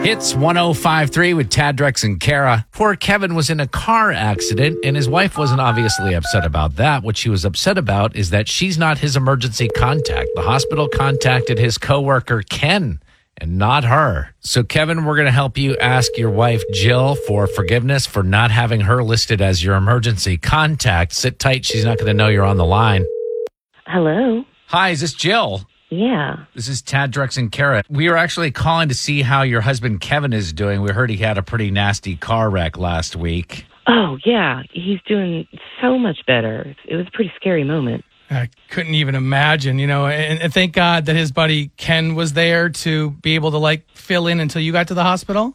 It's 105.3 with Tad, Drex, and Kara. Poor Kevin was in a car accident, and his wife wasn't obviously upset about that. What she was upset about is that she's not his emergency contact. The hospital contacted his coworker, Ken, and not her. So, Kevin, we're going to help you ask your wife, Jill, for forgiveness for not having her listed as your emergency contact. Sit tight. She's not going to know you're on the line. Hello? Hi, is this Jill? Yeah. This is Tad, Drex, and Kara. We are actually calling to see how your husband Kevin is doing. We heard he had a pretty nasty car wreck last week. Oh, yeah. He's doing so much better. It was a pretty scary moment. I couldn't even imagine, and thank God that his buddy Ken was there to be able to, fill in until you got to the hospital.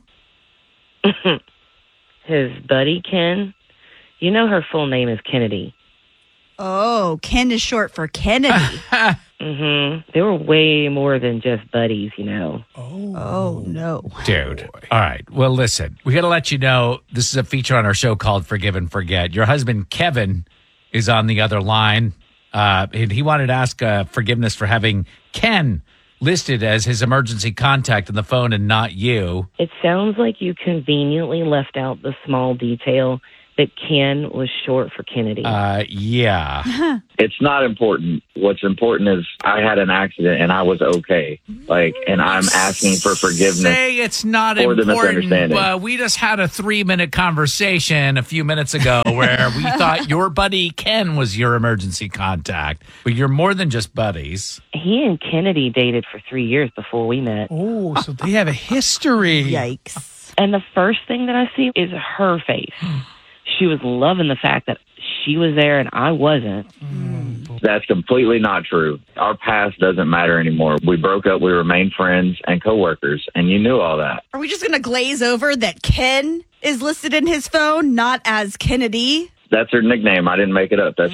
His buddy Ken? You know her full name is Kennedy. Oh, Ken is short for Kennedy. They were way more than just buddies, Oh, no. Dude. All right. Well, listen, we got to let you know this is a feature on our show called Forgive and Forget. Your husband, Kevin, is on the other line. And he wanted to ask forgiveness for having Ken listed as his emergency contact on the phone and not you. It sounds like you conveniently left out the small detail that Ken was short for Kennedy. Yeah. It's not important. What's important is I had an accident and I was okay. And I'm asking for forgiveness. Say it's not for the important. misunderstanding. We just had a 3-minute conversation a few minutes ago where we thought your buddy Ken was your emergency contact, but you're more than just buddies. He and Kennedy dated for 3 years before we met. Oh, so they have a history. Yikes. And the first thing that I see is her face. She was loving the fact that she was there and I wasn't. That's completely not true. Our past doesn't matter anymore. We broke up. We remained friends and coworkers, and you knew all that. Are we just going to glaze over that Ken is listed in his phone, not as Kennedy? That's her nickname. I didn't make it up. That's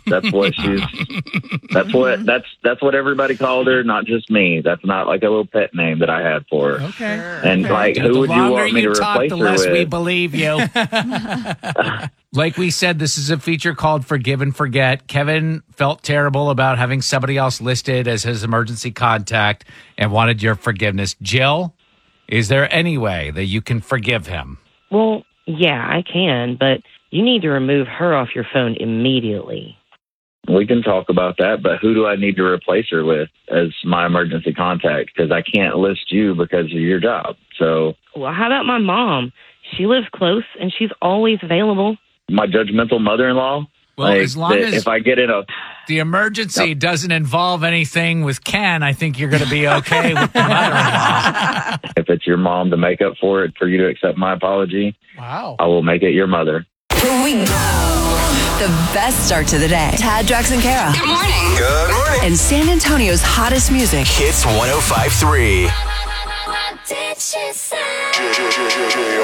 what everybody called her, not just me. That's not like a little pet name that I had for her. Okay. And who would you want me to replace the her less with? we believe you. Like we said, this is a feature called Forgive and Forget. Kevin felt terrible about having somebody else listed as his emergency contact and wanted your forgiveness. Jill, is there any way that you can forgive him? Well, yeah, I can, but you need to remove her off your phone immediately. We can talk about that, but who do I need to replace her with as my emergency contact? Because I can't list you because of your job. So, Well, how about my mom? She lives close and she's always available. my judgmental mother-in-law. Well, as long as if I get in the emergency doesn't involve anything with Ken, I think you're going to be okay with the mother-in-law. if it's your mom to make up for it, for you to accept my apology, Wow. I will make it your mother. Here we go. The best start to the day. Tad, Drex, and Kara. Good morning. Good morning. And San Antonio's hottest music. Hits 105.3. What did she say?